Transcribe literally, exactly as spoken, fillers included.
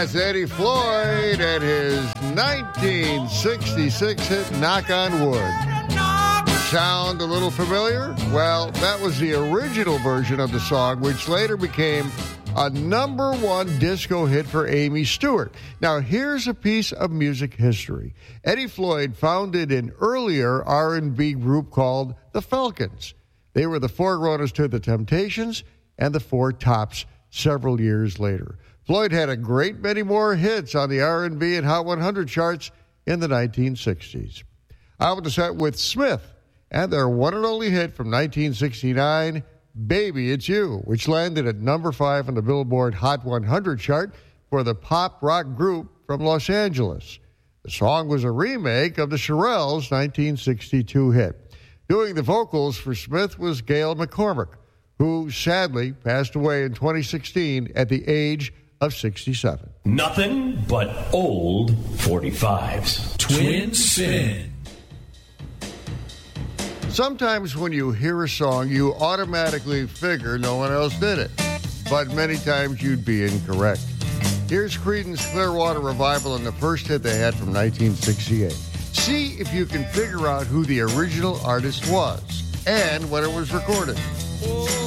That's Eddie Floyd and his nineteen sixty-six hit Knock on Wood. Sound a little familiar? Well, that was the original version of the song, which later became a number one disco hit for Amy Stewart. Now, here's a piece of music history. Eddie Floyd founded an earlier R and B group called the Falcons. They were the forerunners to the Temptations and the Four Tops several years later. Floyd had a great many more hits on the R and B and Hot one hundred charts in the nineteen sixties. I want to start with Smith and their one and only hit from nineteen sixty-nine, Baby It's You, which landed at number five on the Billboard Hot one hundred chart for the pop rock group from Los Angeles. The song was a remake of the Shirelles' nineteen sixty-two hit. Doing the vocals for Smith was Gail McCormick, who sadly passed away in twenty sixteen at the age of sixty-seven. Nothing but old forty-fives. Twin Spin. Sometimes when you hear a song, you automatically figure no one else did it. But many times you'd be incorrect. Here's Creedence Clearwater Revival and the first hit they had from nineteen sixty-eight. See if you can figure out who the original artist was and when it was recorded. Oh.